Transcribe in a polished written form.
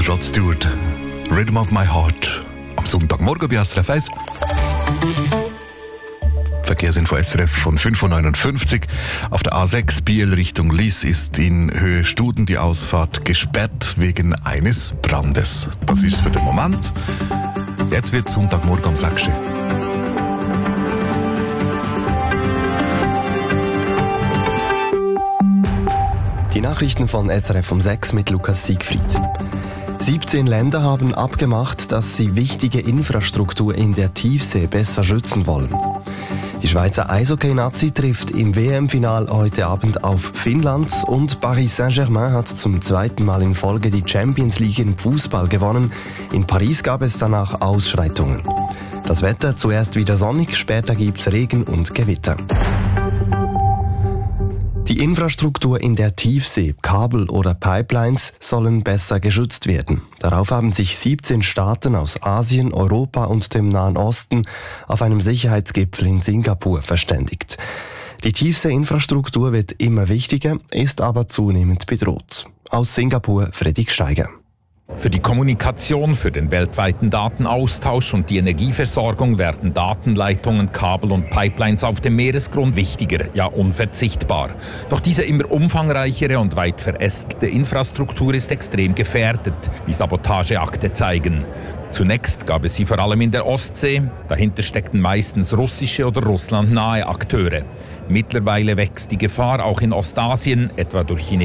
der Rod Stewart. Rhythm of my heart. Am Sonntagmorgen bei SRF 1. Verkehrsinfo SRF von 5.59 Uhr. Auf der A6 Biel Richtung Lies ist in Höhe Studen die Ausfahrt gesperrt wegen eines Brandes. Das ist es für den Moment. Jetzt wird Sonntagmorgen um 6 Uhr. Die Nachrichten von SRF um 6 mit Lukas Siegfried. 17 Länder haben abgemacht, dass sie wichtige Infrastruktur in der Tiefsee besser schützen wollen. Die Schweizer Eishockey-Nazi trifft im WM-Final heute Abend auf Finnland und Paris Saint-Germain hat zum zweiten Mal in Folge die Champions League im Fußball gewonnen. In Paris gab es danach Ausschreitungen. Das Wetter zuerst wieder sonnig, später gibt's Regen und Gewitter. Die Infrastruktur in der Tiefsee, Kabel oder Pipelines sollen besser geschützt werden. Darauf haben sich 17 Staaten aus Asien, Europa und dem Nahen Osten auf einem Sicherheitsgipfel in Singapur verständigt. Die Tiefseeinfrastruktur wird immer wichtiger, ist aber zunehmend bedroht. Aus Singapur Fredrik Steiger. Für die Kommunikation, für den weltweiten Datenaustausch und die Energieversorgung werden Datenleitungen, Kabel und Pipelines auf dem Meeresgrund wichtiger, ja unverzichtbar. Doch diese immer umfangreichere und weit verästelte Infrastruktur ist extrem gefährdet, wie Sabotageakte zeigen. Zunächst gab es sie vor allem in der Ostsee, dahinter steckten meistens russische oder russlandnahe Akteure. Mittlerweile wächst die Gefahr auch in Ostasien, etwa durch